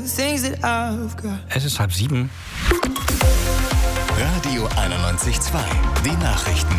things that I've got. Es ist 6:30. Radio 91.2, die Nachrichten.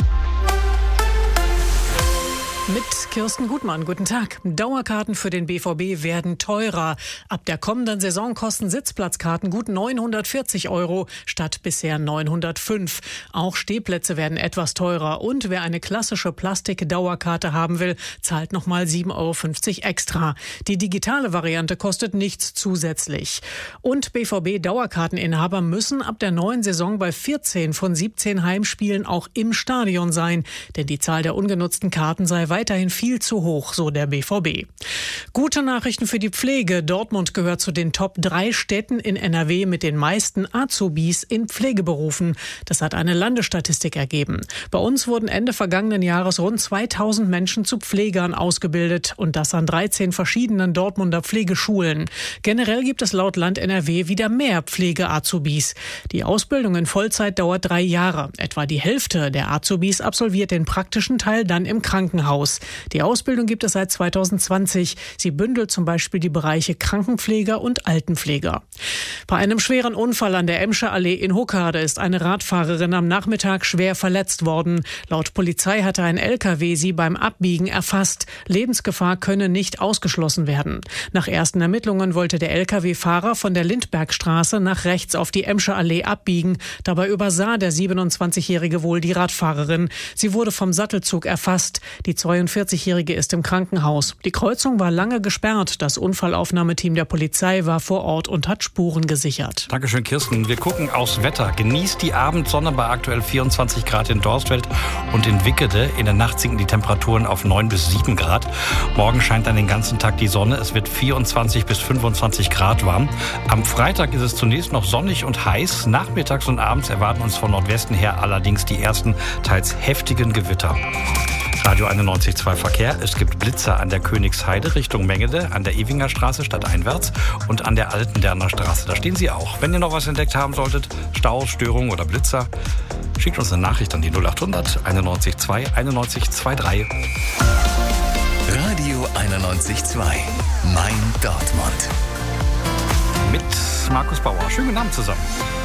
Mit Kirsten Gutmann, guten Tag. Dauerkarten für den BVB werden teurer. Ab der kommenden Saison kosten Sitzplatzkarten gut 940 € statt bisher 905. Auch Stehplätze werden etwas teurer. Und wer eine klassische Plastik-Dauerkarte haben will, zahlt nochmal 7,50 € extra. Die digitale Variante kostet nichts zusätzlich. Und BVB-Dauerkarteninhaber müssen ab der neuen Saison bei 14 von 17 Heimspielen auch im Stadion sein. Denn die Zahl der ungenutzten Karten sei weiterhin viel zu hoch, so der BVB. Gute Nachrichten für die Pflege. Dortmund gehört zu den Top 3 Städten in NRW mit den meisten Azubis in Pflegeberufen. Das hat eine Landesstatistik ergeben. Bei uns wurden Ende vergangenen Jahres rund 2000 Menschen zu Pflegern ausgebildet und das an 13 verschiedenen Dortmunder Pflegeschulen. Generell gibt es laut Land NRW wieder mehr Pflege-Azubis. Die Ausbildung in Vollzeit dauert 3 Jahre. Etwa die Hälfte der Azubis absolviert den praktischen Teil dann im Krankenhaus. Die Ausbildung gibt es seit 2020. Sie bündelt zum Beispiel die Bereiche Krankenpfleger und Altenpfleger. Bei einem schweren Unfall an der Emscher Allee in Huckade ist eine Radfahrerin am Nachmittag schwer verletzt worden. Laut Polizei hatte ein LKW sie beim Abbiegen erfasst. Lebensgefahr könne nicht ausgeschlossen werden. Nach ersten Ermittlungen wollte der LKW-Fahrer von der Lindbergstraße nach rechts auf die Emscher Allee abbiegen. Dabei übersah der 27-Jährige wohl die Radfahrerin. Sie wurde vom Sattelzug erfasst. Die 42-Jährige ist im Krankenhaus. Die Kreuzung war lange gesperrt. Das Unfallaufnahmeteam der Polizei war vor Ort und hat Spuren gesichert. Dankeschön, Kirsten. Wir gucken aufs Wetter. Genießt die Abendsonne bei aktuell 24 Grad in Dorstfeld und in Wickede. In der Nacht sinken die Temperaturen auf 9 bis 7 Grad. Morgen scheint dann den ganzen Tag die Sonne. Es wird 24 bis 25 Grad warm. Am Freitag ist es zunächst noch sonnig und heiß. Nachmittags und abends erwarten uns von Nordwesten her allerdings die ersten, teils heftigen Gewitter. Radio 91.2 Verkehr. Es gibt Blitzer an der Königsheide Richtung Mengede, an der Ewinger Straße stadteinwärts und an der Altenderner Straße. Da stehen sie auch. Wenn ihr noch was entdeckt haben solltet, Stau, Störungen oder Blitzer, schickt uns eine Nachricht an die 0800 91.2 91.23. Radio 91.2, mein Dortmund. Mit Markus Bauer. Schönen guten Abend zusammen.